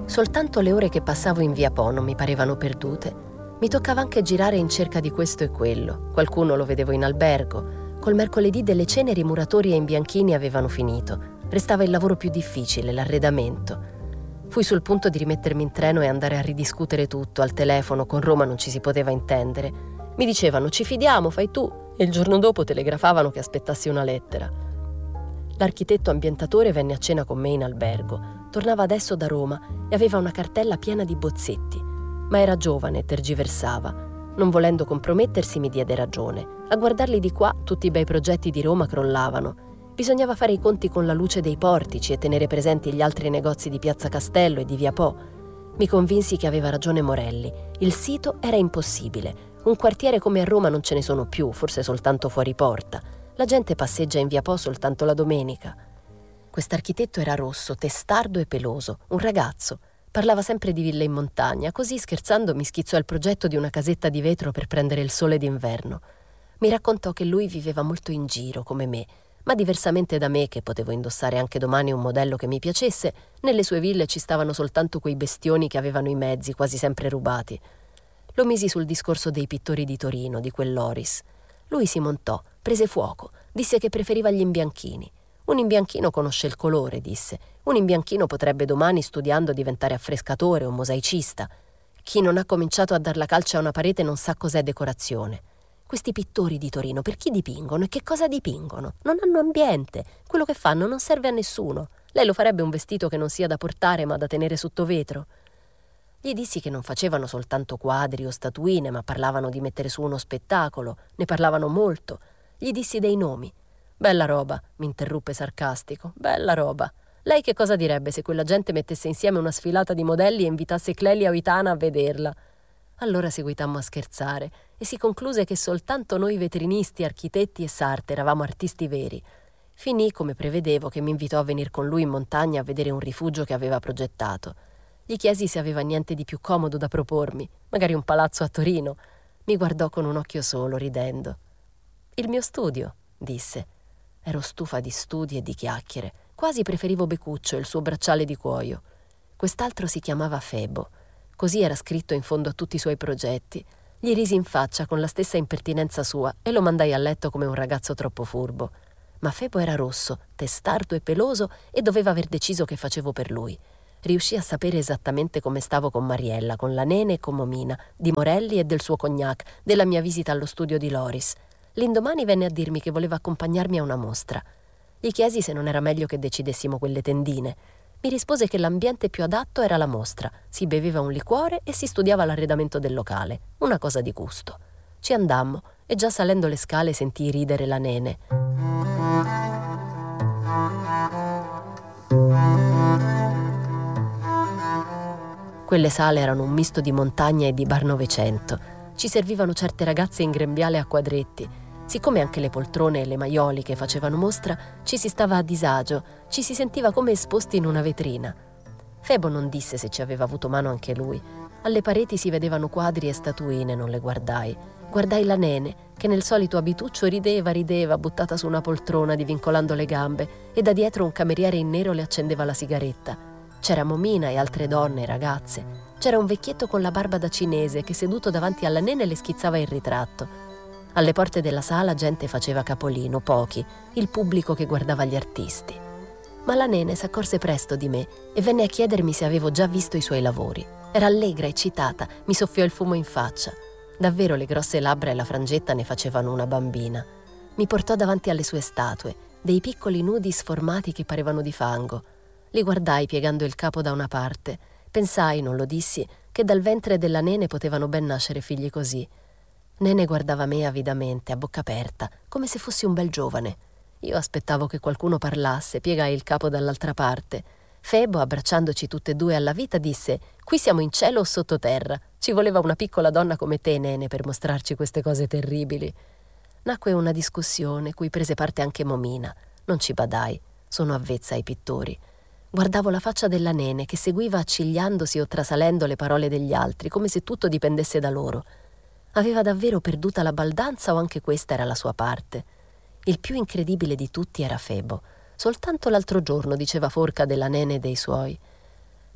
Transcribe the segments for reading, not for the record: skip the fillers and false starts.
Soltanto le ore che passavo in via Po non mi parevano perdute. Mi toccava anche girare in cerca di questo e quello. Qualcuno lo vedevo in albergo. Col mercoledì delle ceneri i muratori e imbianchini avevano finito. Restava il lavoro più difficile, l'arredamento. Fui sul punto di rimettermi in treno e andare a ridiscutere tutto. Al telefono, con Roma non ci si poteva intendere. Mi dicevano: ci fidiamo, fai tu. E il giorno dopo telegrafavano che aspettassi una lettera. L'architetto ambientatore venne a cena con me in albergo. Tornava adesso da Roma e aveva una cartella piena di bozzetti. Ma era giovane e tergiversava. Non volendo compromettersi mi diede ragione. A guardarli di qua tutti i bei progetti di Roma crollavano. Bisognava fare i conti con la luce dei portici e tenere presenti gli altri negozi di Piazza Castello e di via Po. Mi convinsi che aveva ragione Morelli. Il sito era impossibile. Un quartiere come a Roma non ce ne sono più, forse soltanto fuori porta. La gente passeggia in via Po soltanto la domenica. Quest'architetto era rosso, testardo e peloso, un ragazzo. Parlava sempre di ville in montagna, così scherzando mi schizzò il progetto di una casetta di vetro per prendere il sole d'inverno. Mi raccontò che lui viveva molto in giro, come me, ma diversamente da me, che potevo indossare anche domani un modello che mi piacesse, nelle sue ville ci stavano soltanto quei bestioni che avevano i mezzi, quasi sempre rubati. Lo misi sul discorso dei pittori di Torino, di quell'Oris. Lui si montò, prese fuoco, disse che preferiva gli imbianchini. Un imbianchino conosce il colore, disse. Un imbianchino potrebbe domani, studiando, diventare affrescatore o mosaicista. Chi non ha cominciato a dar la calce a una parete non sa cos'è decorazione. Questi pittori di Torino per chi dipingono e che cosa dipingono? Non hanno ambiente. Quello che fanno non serve a nessuno. Lei lo farebbe un vestito che non sia da portare ma da tenere sotto vetro? Gli dissi che non facevano soltanto quadri o statuine, ma parlavano di mettere su uno spettacolo. Ne parlavano molto. Gli dissi dei nomi. Bella roba, mi interruppe sarcastico. Bella roba. Lei che cosa direbbe se quella gente mettesse insieme una sfilata di modelli e invitasse Clelia o Itana a vederla? Allora seguitammo a scherzare e si concluse che soltanto noi vetrinisti, architetti e Sartre eravamo artisti veri. Finì, come prevedevo, che mi invitò a venire con lui in montagna a vedere un rifugio che aveva progettato. Gli chiesi se aveva niente di più comodo da propormi, magari un palazzo a Torino. Mi guardò con un occhio solo, ridendo. Il mio studio, disse. Ero stufa di studi e di chiacchiere. Quasi preferivo Becuccio e il suo bracciale di cuoio. Quest'altro si chiamava Febo. Così era scritto in fondo a tutti i suoi progetti. Gli risi in faccia con la stessa impertinenza sua e lo mandai a letto come un ragazzo troppo furbo. Ma Febo era rosso, testardo e peloso e doveva aver deciso che facevo per lui. Riuscì a sapere esattamente come stavo con Mariella, con la nene e con Momina, di Morelli e del suo cognac, della mia visita allo studio di Loris. L'indomani venne a dirmi che voleva accompagnarmi a una mostra. Gli chiesi se non era meglio che decidessimo quelle tendine. Mi rispose che l'ambiente più adatto era la mostra. Si beveva un liquore e si studiava l'arredamento del locale. Una cosa di gusto. Ci andammo e già salendo le scale sentii ridere la nene. Quelle sale erano un misto di montagna e di bar Novecento. Ci servivano certe ragazze in grembiale a quadretti. Siccome anche le poltrone e le maioli che facevano mostra, ci si stava a disagio, ci si sentiva come esposti in una vetrina. Febo non disse se ci aveva avuto mano anche lui. Alle pareti si vedevano quadri e statuine, non le guardai. Guardai la nene, che nel solito abituccio rideva, buttata su una poltrona, divincolando le gambe, e da dietro un cameriere in nero le accendeva la sigaretta. C'era Momina e altre donne, ragazze. C'era un vecchietto con la barba da cinese che seduto davanti alla nene le schizzava il ritratto. Alle porte della sala gente faceva capolino, pochi, il pubblico che guardava gli artisti. Ma la nene s'accorse presto di me e venne a chiedermi se avevo già visto i suoi lavori. Era allegra, eccitata, mi soffiò il fumo in faccia. Davvero le grosse labbra e la frangetta ne facevano una bambina. Mi portò davanti alle sue statue, dei piccoli nudi sformati che parevano di fango. Li guardai piegando il capo da una parte. Pensai, non lo dissi, che dal ventre della nene potevano ben nascere figli così. Nene guardava me avidamente, a bocca aperta, come se fossi un bel giovane. Io aspettavo che qualcuno parlasse, piegai il capo dall'altra parte. Febo, abbracciandoci tutte e due alla vita, disse: «Qui siamo in cielo o sottoterra. Ci voleva una piccola donna come te, Nene, per mostrarci queste cose terribili». Nacque una discussione, cui prese parte anche Momina. Non ci badai, sono avvezza ai pittori. Guardavo la faccia della nene che seguiva accigliandosi o trasalendo le parole degli altri, come se tutto dipendesse da loro. Aveva davvero perduta la baldanza o anche questa era la sua parte? Il più incredibile di tutti era Febo. Soltanto l'altro giorno diceva Forca della nene e dei suoi: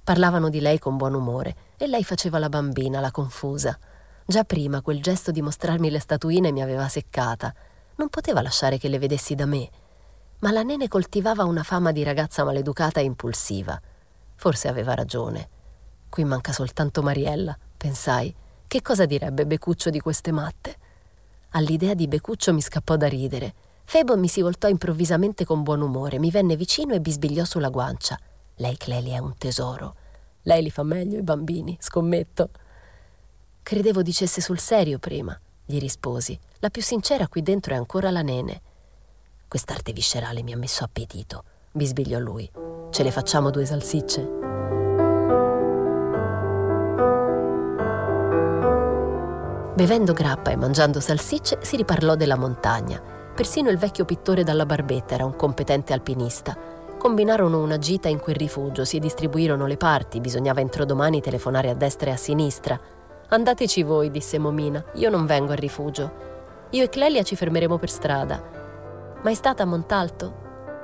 Parlavano di lei con buon umore e lei faceva la bambina, la confusa. Già prima quel gesto di mostrarmi le statuine mi aveva seccata. Non poteva lasciare che le vedessi da me. Ma la nene coltivava una fama di ragazza maleducata e impulsiva. Forse aveva ragione. Qui manca soltanto Mariella, pensai. Che cosa direbbe Becuccio di queste matte? All'idea di Becuccio mi scappò da ridere. Febo mi si voltò improvvisamente con buon umore, mi venne vicino e bisbigliò sulla guancia. Lei, Clelia, è un tesoro. Lei li fa meglio i bambini, scommetto. Credevo dicesse sul serio prima, gli risposi. La più sincera qui dentro è ancora la nene. Quest'arte viscerale mi ha messo appetito, bisbigliò lui. Ce le facciamo 2 salsicce? Bevendo grappa e mangiando salsicce si riparlò della montagna. Persino il vecchio pittore dalla barbetta era un competente alpinista. Combinarono una gita in quel rifugio, si distribuirono le parti, bisognava entro domani telefonare a destra e a sinistra. «Andateci voi», disse Momina, «io non vengo al rifugio. Io e Clelia ci fermeremo per strada». «Mai stata a Montalto?»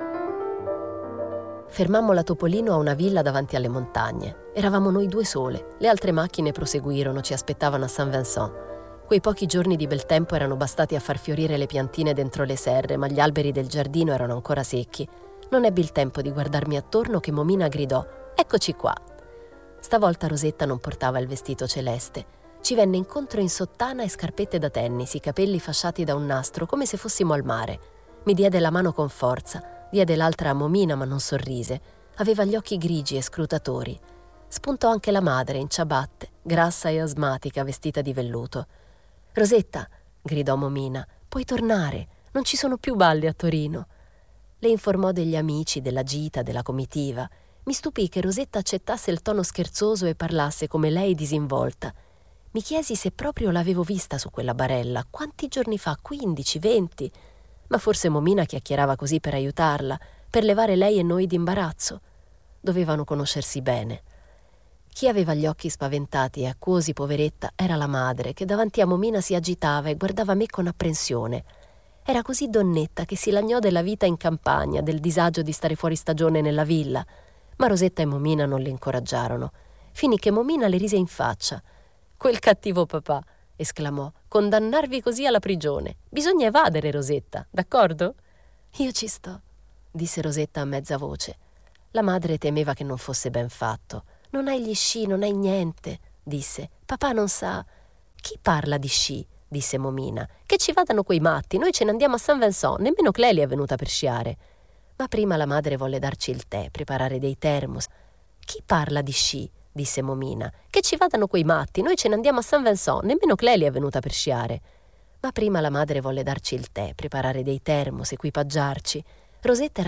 Fermammo la Topolino a una villa davanti alle montagne. Eravamo noi 2 sole, le altre macchine proseguirono, ci aspettavano a Saint-Vincent. Quei pochi giorni di bel tempo erano bastati a far fiorire le piantine dentro le serre, ma gli alberi del giardino erano ancora secchi. Non ebbi il tempo di guardarmi attorno che Momina gridò: «Eccoci qua!» Stavolta Rosetta non portava il vestito celeste. Ci venne incontro in sottana e scarpette da tennis, i capelli fasciati da un nastro, come se fossimo al mare. Mi diede la mano con forza, diede l'altra a Momina, ma non sorrise. Aveva gli occhi grigi e scrutatori. Spuntò anche la madre in ciabatte, grassa e asmatica, vestita di velluto. «Rosetta», gridò Momina, «puoi tornare, non ci sono più balli a Torino». Le informò degli amici, della gita, della comitiva. Mi stupì che Rosetta accettasse il tono scherzoso e parlasse come lei disinvolta. Mi chiesi se proprio l'avevo vista su quella barella. Quanti giorni fa? 15, 20? Ma forse Momina chiacchierava così per aiutarla, per levare lei e noi d'imbarazzo. Dovevano conoscersi bene. Chi aveva gli occhi spaventati e acquosi, poveretta, era la madre, che davanti a Momina si agitava e guardava me con apprensione. Era così donnetta che si lagnò della vita in campagna, del disagio di stare fuori stagione nella villa. Ma Rosetta e Momina non le incoraggiarono. Finì che Momina le rise in faccia. «Quel cattivo papà», esclamò, «condannarvi così alla prigione. Bisogna evadere, Rosetta, d'accordo?» «Io ci sto», disse Rosetta a mezza voce. La madre temeva che non fosse ben fatto. «Non hai gli sci, non hai niente», disse. «Papà non sa». «Chi parla di sci?» disse Momina. «Che ci vadano quei matti, noi ce ne andiamo a Saint-Vincent, nemmeno Clelia è venuta per sciare». Ma prima la madre volle darci il tè, preparare dei termos. «Chi parla di sci?» disse Momina. «Che ci vadano quei matti, noi ce ne andiamo a Saint-Vincent, nemmeno Clelia è venuta per sciare». Ma prima la madre volle darci il tè, preparare dei termos, equipaggiarci. Rosetta era